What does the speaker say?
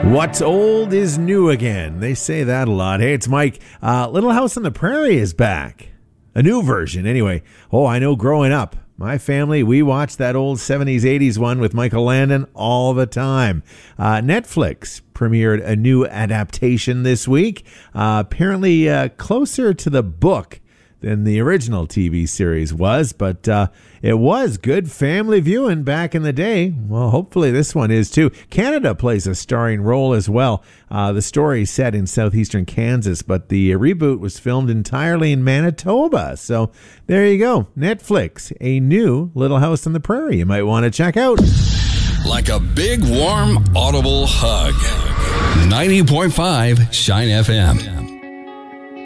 What's old is new again. They say that a lot. Hey, it's Mike. Little House on the Prairie is back. A new version, anyway. Oh, I know growing up, my family, we watched that old 70s, 80s one with Michael Landon all the time. Netflix premiered a new adaptation this week. Apparently closer to the book than the original TV series was, but it was good family viewing back in the day. Well, hopefully this one is too. Canada plays a starring role as well. The story is set in southeastern Kansas, but the reboot was filmed entirely in Manitoba. So there you go. Netflix, a new Little House on the Prairie you might want to check out. Like a big, warm, audible hug. 90.5 Shine FM.